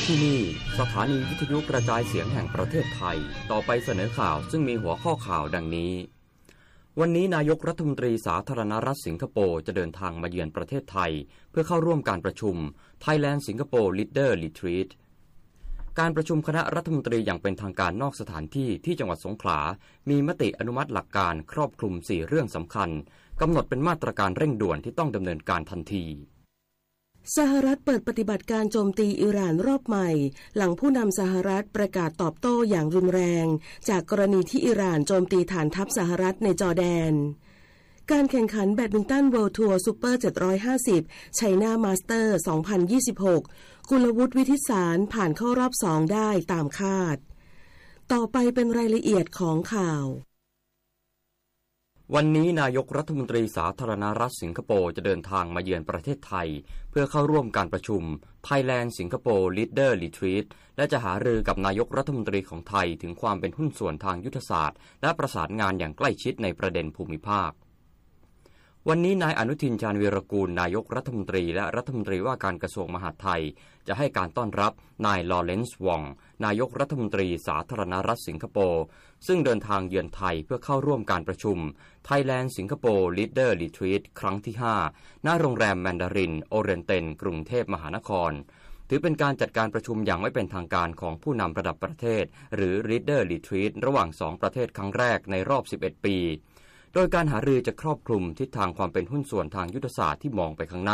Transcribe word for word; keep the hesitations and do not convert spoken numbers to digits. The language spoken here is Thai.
ที่นี่สถานีวิทยุกระจายเสียงแห่งประเทศไทยต่อไปเสนอข่าวซึ่งมีหัวข้อข่าวดังนี้วันนี้นายกรัฐมนตรีสาธารณรัฐสิงคโปร์จะเดินทางมาเยือนประเทศไทยเพื่อเข้าร่วมการประชุม Thailand Singapore Leader Retreat การประชุมคณะรัฐมนตรีอย่างเป็นทางการนอกสถานที่ที่จังหวัดสงขลามีมติอนุมัติหลักการครอบคลุมสี่เรื่องสำคัญกำหนดเป็นมาตรการเร่งด่วนที่ต้องดำเนินการทันทีสหรัฐเปิดปฏิบัติการโจมตีอิหร่านรอบใหม่หลังผู้นำสหรัฐประกาศตอบโต้อย่างรุนแรงจากกรณีที่อิหร่านโจมตีฐานทัพสหรัฐในจอร์แดนการแข่งขันแบดมินตันเวิลด์ทัวร์ซูเปอร์เจ็ดร้อยห้าสิบไชน่ามาสเตอร์สองพันยี่สิบหกกุลวุฒิวิทิศารผ่านเข้ารอบสองได้ตามคาดต่อไปเป็นรายละเอียดของข่าววันนี้นายกรัฐมนตรีสาธารณรัฐสิงคโปร์จะเดินทางมาเยือนประเทศไทยเพื่อเข้าร่วมการประชุม Thailand Singapore Leader Retreat และจะหารือกับนายกรัฐมนตรีของไทยถึงความเป็นหุ้นส่วนทางยุทธศาสตร์และประสานงานอย่างใกล้ชิดในประเด็นภูมิภาควันนี้นายอนุทินชาญวีรกูลนายกรัฐมนตรีและรัฐมนตรีว่าการกระทรวงมหาดไทยจะให้การต้อนรับนายลอเรนซ์วองนายกรัฐมนตรีสาธารณรัฐสิงคโปร์ซึ่งเดินทางเยือนไทยเพื่อเข้าร่วมการประชุม Thailand Singapore Leader Retreat ครั้งที่ห้าณโรงแรมแมนดารินโอเรนเตนกรุงเทพมหานครถือเป็นการจัดการประชุมอย่างไม่เป็นทางการของผู้นำระดับประเทศหรือ Leader Retreat ระหว่างสองประเทศครั้งแรกในรอบสิบเอ็ดปีโดยการหารือจะครอบคลุมทิศทางความเป็นหุ้นส่วนทางยุทธศาสตร์ที่มองไปข้างหน้า